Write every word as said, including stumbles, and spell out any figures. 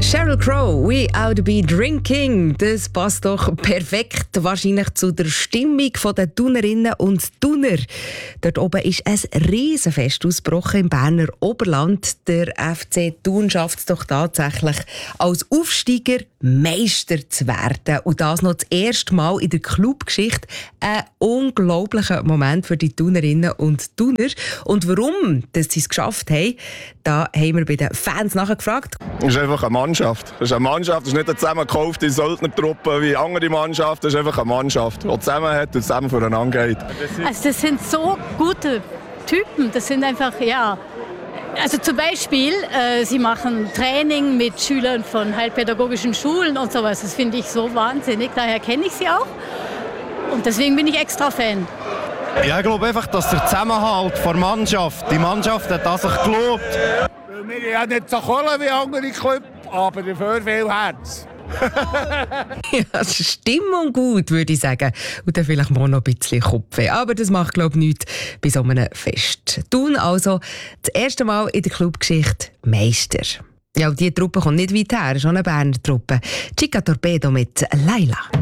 Sheryl Crow, We Ought to Be Drinking. Das passt doch perfekt wahrscheinlich zu der Stimmung der Thunerinnen und Thuner. Dort oben ist ein Riesenfest ausgebrochen im Berner Oberland. Der F C Thun schafft es doch tatsächlich, als Aufsteiger Meister zu werden. Und das noch das erste Mal in der Clubgeschichte. Ein unglaublicher Moment für die Thunerinnen und Thuner. Und warum dass sie es geschafft haben, da haben wir bei den Fans nachgefragt. Es ist einfach eine Mannschaft. Es ist eine Mannschaft, es ist nicht eine zusammengekaufte Söldnertruppe wie andere Mannschaften. Es ist einfach eine Mannschaft, die zusammen hat und zusammen voneinander geht. Also das sind so gute Typen. Das sind einfach, ja... Also zum Beispiel, äh, sie machen Training mit Schülern von heilpädagogischen Schulen und sowas. Das finde ich so wahnsinnig. Daher kenne ich sie auch. Und deswegen bin ich extra Fan. Ja, ich glaube einfach, dass der Zusammenhalt der Mannschaft, die Mannschaft hat an sich gelobt. Wir haben nicht so Kohle wie andere Clubs, aber dafür viel Herz. Ja, Stimmung gut, würde ich sagen. Und dann vielleicht mal noch ein bisschen Kopfweh. Aber das macht, glaube ich, nichts bei so einem Fest. Thun also das erste Mal in der Clubgeschichte Meister. Ja, und diese Truppe kommt nicht weit her, schon eine Berner Truppe. Chica Torpedo mit Laila.